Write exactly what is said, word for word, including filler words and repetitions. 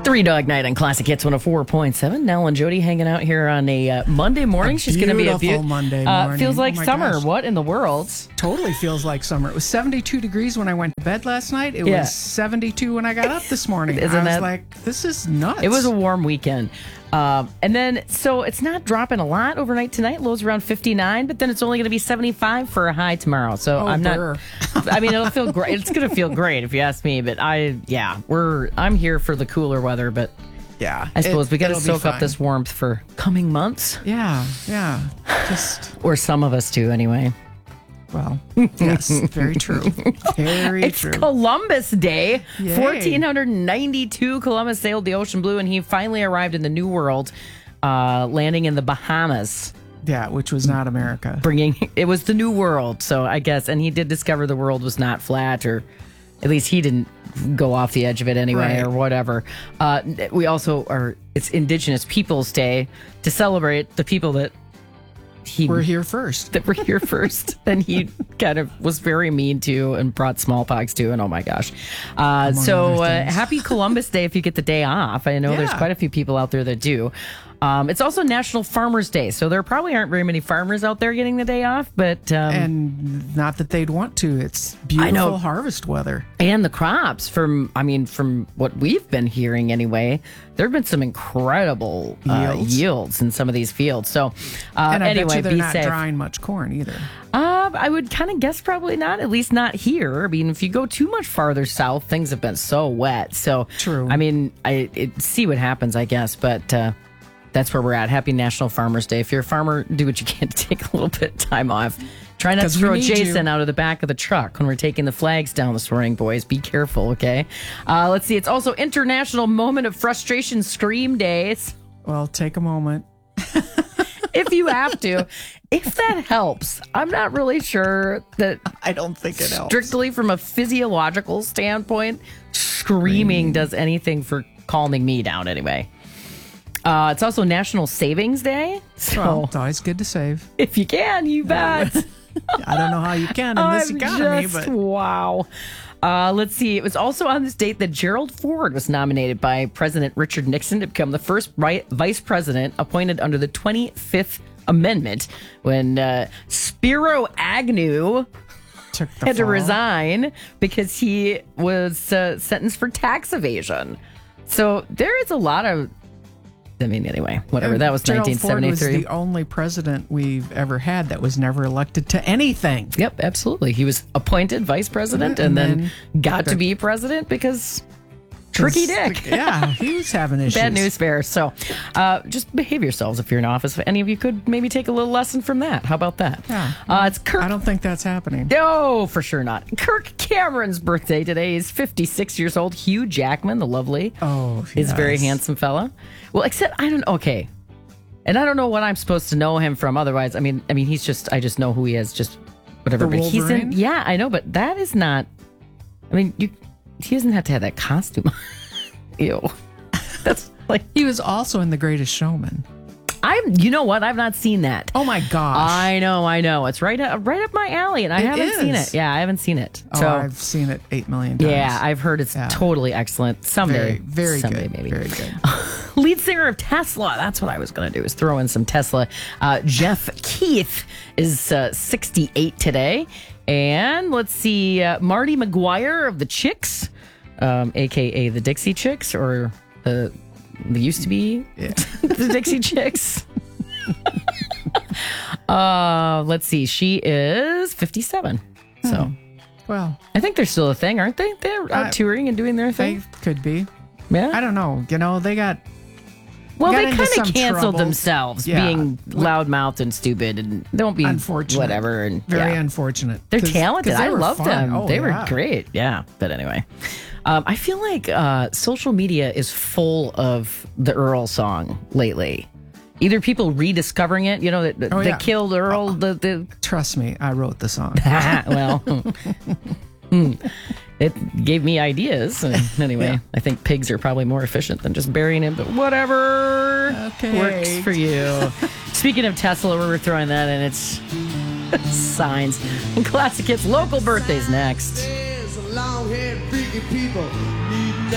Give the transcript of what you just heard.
Three Dog Night on Classic Hits one oh four point seven. Nell and Jody hanging out here on a uh, Monday morning. A She's going to be a beautiful beautiful Monday uh, morning. Feels like Oh my summer. gosh. What in the world? Totally feels like summer. It was seventy-two degrees when I went to bed last night. It Yeah. was seventy-two when I got up this morning. Isn't I was that- like, this is nuts. It was a warm weekend. Um, and then, so it's not dropping a lot overnight tonight. Lows around fifty-nine, but then it's only going to be seventy-five for a high tomorrow. So Oh, I'm brr. not, I mean, it'll feel great. It's going to feel great if you ask me, but I, yeah, we're, I'm here for the cooler weather, but yeah. I suppose it- we got to it'll be soak up fine. this warmth for coming months, Yeah, yeah. Just, or some of us do anyway. well, yes, very true. Very It's true. Columbus Day. Yay. fourteen ninety-two, Columbus sailed the ocean blue, and he finally arrived in the New World, uh, landing in the Bahamas. Yeah, which was not America. Bringing it was the New World, so I guess, and he did discover the world was not flat, or at least he didn't go off the edge of it anyway, Right. or whatever. Uh, we also are it's Indigenous Peoples Day to celebrate the people that he We're here first. that were here first. Then he kind of was very mean to and brought smallpox to, and oh my gosh. Uh, so other uh, things. happy Columbus Day if you get the day off. I know there's Yeah. quite a few people out there that do. Um, it's also National Farmers Day, so there probably aren't very many farmers out there getting the day off, but um, And not that they'd want to. It's beautiful know. harvest weather. and the crops from I mean from what we've been hearing anyway, there have been some incredible uh, Yields. yields in some of these fields. So uh, And I anyway, bet you they're be not safe. drying much corn either. Uh, I would kind of guess probably not, at least not here. I mean, if you go too much farther south, things have been so wet. So, True. I mean, I it, see what happens, I guess. But uh, that's where we're at. Happy National Farmers Day. If you're a farmer, do what you can to take a little bit of time off. Try not to 'Cause we throw need Jason you. out of the back of the truck when we're taking the flags down this morning, boys. Be careful, okay? Uh, let's see. It's also International Moment of Frustration Scream Days. Well, take a moment. If you have to, if that helps. I'm not really sure that I don't think it helps. strictly from a physiological standpoint, screaming does anything for calming me down anyway. Uh, it's also National Savings Day. So Well, it's always good to save. if you can, you bet. I don't know how you can in this I'm economy, just, but wow. Uh, let's see. It was also on this date that Gerald Ford was nominated by President Richard Nixon to become the first right, vice president appointed under the twenty-fifth Amendment when uh, Spiro Agnew took the had to fall. resign because he was uh, sentenced for tax evasion. So there is a lot of, I mean, anyway, whatever. That was Gerald nineteen Ford was seventy-three. the only president we've ever had that was never elected to anything. Yep, absolutely. He was appointed vice president Yeah, and, and then, then got to be president because tricky dick. Yeah, he was having issues. Bad news bears. So uh, just behave yourselves if you're in office. If any of you could maybe take a little lesson from that. How about that? Yeah. Uh, it's Kirk. I don't think that's happening. No, for sure not. Kirk Cameron's birthday today. He's fifty-six years old. Hugh Jackman, the lovely, Oh, is a very yes. handsome fella. Well, except I don't. Okay, and I don't know what I'm supposed to know him from. Otherwise, I mean, I mean, he's just. I just know who he is. Just whatever. The but he's in. Wolverine? Yeah, I know, but that is not. I mean, you. He doesn't have to have that costume. Ew. That's like He was also in The Greatest Showman. I'm. You know what? I've not seen that. Oh my gosh. I know, I know. It's right up, right up my alley, and I It haven't seen is. it. Yeah, I haven't seen it. oh, So I've seen it eight million times. yeah, I've heard it's Yeah. totally excellent. Someday, very, very someday good. maybe. Very good. Lead singer of Tesla. That's what I was going to do. Is throw in some Tesla. Uh, Jeff Keith is uh, sixty-eight today, and let's see, uh, Marty McGuire of the Chicks, um, aka the Dixie Chicks, or the they used to be the Dixie Chicks. uh, let's see. She is fifty-seven. So Well, I think they're still a thing, aren't they? They're out Uh, touring and doing their they thing. could be. Yeah. I don't know. You know, they got Well, got they into kind some of canceled trouble. themselves, Yeah. being loudmouthed and stupid, and don't be unfortunate. whatever. And very yeah. unfortunate. They're 'Cause- talented. 'cause they I were love fun. them. Oh, they were yeah. great. Yeah. But anyway, um, I feel like uh, social media is full of the Earl song lately. Either people rediscovering it, you know, that Oh, they yeah. killed Earl. The the Trust me, I wrote the song. well. hmm. It gave me ideas. And anyway, Yeah. I think pigs are probably more efficient than just burying him, but whatever Okay. works for you. Speaking of Tesla, we were throwing that in. It's signs and classic hits. Local birthdays next. There's a long-haired freaky people need